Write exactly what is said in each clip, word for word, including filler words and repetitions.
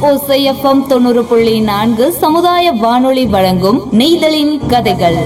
ஓசை எஃப்எம் தொண்ணூறு புள்ளி நான்கு சமுதாய வானொலி வழங்கும் நெய்தலின் கதைகள்.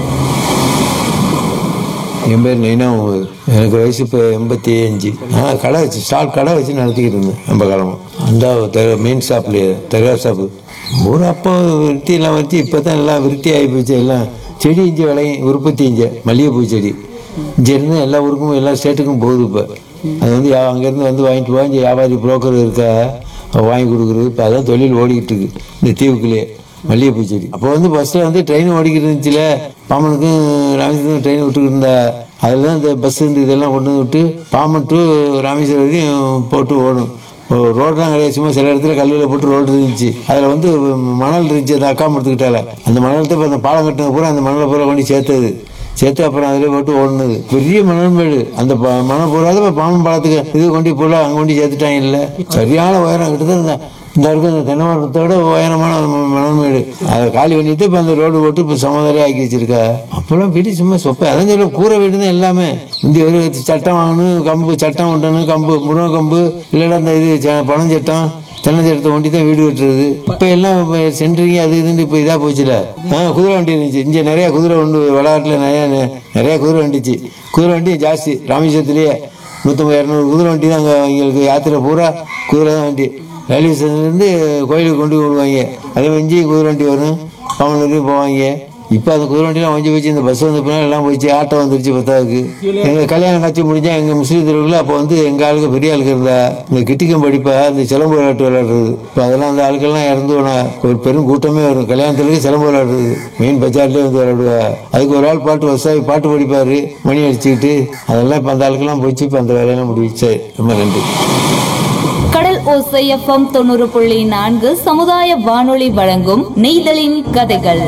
என் பேர் நைனா முகமது. எனக்கு வயசு இப்போ எண்பத்தி அஞ்சு. நான் கடை வச்சு ஸ்டால் கடை வச்சு நடத்திக்கிட்டு இருந்தேன் ரொம்ப காலமாக. அந்த தெரு மெயின் ஷாப்லேயே தெருவா ஷாப்பு ஒரு அப்போ விருத்தியெல்லாம் வச்சு இப்போ தான் எல்லாம் விருத்தி ஆகி போச்சு. எல்லாம் செடி இஞ்சி விளையும் உற்பத்தி இஞ்ச மல்லிகைப்பூ செடி இங்கேருந்து எல்லா ஊருக்கும் எல்லா ஸ்டேட்டுக்கும் போகுது. இப்போ அது வந்து அங்கேருந்து வந்து வாங்கிட்டு போய் இங்கே வியாபாரி புரோக்கர் இருக்கா வாங்கி கொடுக்குறது. இப்போ அதான் தொழில் ஓடிக்கிட்டு இருக்கு இந்த தீவுக்குள்ளேயே மல்லிகைப்பூ செடி. அப்போ வந்து பஸ்ஸில் வந்து ட்ரெயின் ஓடிக்கிட்டு இருந்துச்சுல, பாமனுக்கும் ராமேஸ்வரம் ட்ரெயின் விட்டுக்கிட்டு இருந்தா. அதில் தான் இந்த பஸ்ஸு இந்த இதெல்லாம் கொண்டு வந்து விட்டு பாமன் டு ராமேஸ்வரம் வரைக்கும் போட்டு ஓடும். ரோடெலாம் கிடையாது, சும்மா சில இடத்துல கல்லில் போட்டு ரோடு இருந்துச்சு. அதில் வந்து மணல் இருந்துச்சு, அந்த அக்கா எடுத்துக்கிட்டால அந்த மணலத்தை இப்போ அந்த பாலம் கட்டினது பூரா அந்த மணலை பூரா கொண்டு சேர்த்தது சேர்த்து அப்புறம் அதில் போட்டு ஓடுனது பெரிய மணல் மேடு. அந்த மணல் பூராத இப்போ பாம்பன் பாலத்துக்கு இது கொண்டு போல அங்கே கொண்டு சேர்த்துட்டாங்க. இல்லை சரியான உயரம் கிட்டத்தட்ட இந்த இருக்கும் இந்த தென்னை மரத்தோட உயரமான மணல்மேடு. அதை காலி பண்ணிட்டு இப்போ அந்த ரோடு போட்டு இப்போ சமதரையாக ஆக்கி வச்சிருக்கா. அப்போல்லாம் வீடு சும்மா சொப்பை. அதான் சொல்ல கூரை வீடு தான் எல்லாமே. இந்த ஒரு சட்டம் வாங்கணும், கம்பு சட்டம் ஒட்டணும், கம்பு முருங்கை கம்பு இல்லைன்னா அந்த இது பணம் சட்டம் தென்னை சட்டத்தை ஒண்டி தான் வீடு கட்டுறது. இப்போ எல்லாம் சென்ட்ரிங் அது இதுன்னு இப்போ இதாக போச்சுல. ஆ குதிரை வண்டி இருந்துச்சு இங்கே நிறையா. குதிரை வண்டி விளையாட்டில் நிறையா நிறையா குதிரை வண்டிச்சு. குதிரை வண்டி ஜாஸ்தி ராமேஸ்வரத்துலேயே நூற்றம்பது இரநூறு குதிரை வண்டி தான் அங்கே எங்களுக்கு யாத்திரை பூரா குதிரை தான் வண்டி. ரயில்வே ஸ்டேஷன்லேருந்து கோயிலுக்கு கொண்டு விடுவாங்க. அதே வஞ்சி குதிரை வண்டி வரும், பாமனூருக்கு போவாங்க. இப்போ அந்த குதிரை வண்டிலாம் வஞ்சி போச்சு. இந்த பஸ் வந்த பின்னால் எல்லாம் போச்சு. ஆட்டோ வந்துருச்சு பத்தாவுக்கு. எங்கள் கல்யாணம் காட்சி முடிஞ்சா எங்கள் முஸ்லீம் தெருவில் அப்போ வந்து எங்கள் ஆளுக்கு பெரிய ஆளுக்கு இருந்தா இந்த கிட்டிக்கம் படிப்பா இந்த சிலம்பு விளையாட்டு விளையாடுறது. இப்போ அதெல்லாம் அந்த ஆளுக்கெல்லாம் இறந்து போனா ஒரு பெரும் கூட்டமே வரும். கல்யாணத்துலேயே சிலம்பு விளையாடுறது மெயின் பஜார்லேயே வந்து விளையாடுவா. அதுக்கு ஒரு ஆள் பாட்டு வசாவி பாட்டு படிப்பார் மணி அடிச்சுக்கிட்டு. அதெல்லாம் இப்போ அந்த ஆளுக்கெல்லாம் போச்சு. இப்போ அந்த வேலையெல்லாம் முடிச்சு. ரொம்ப நன்றி. கடல் ஓசை எஃப்எம் தொண்ணூறு புள்ளி நான்கு சமுதாய வானொலி வழங்கும் நெய்தலின் கதைகள்.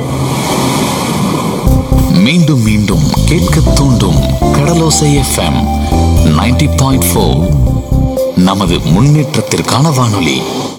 மீண்டும் மீண்டும் கேட்க தூண்டும் கடலோசை எஃப்எம் நைன்டி பாயிண்ட் ஃபோர் நமது முன்னேற்றத்திற்கான வானொலி.